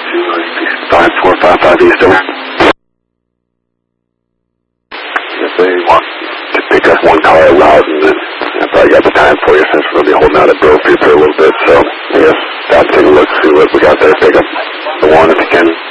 5455 East, over. If they want to pick up one car loud, and then I probably got the time for you since we're going to be holding out at Brophy for a little bit, so I guess stop, take a look, see what we got there, pick up the one if you can.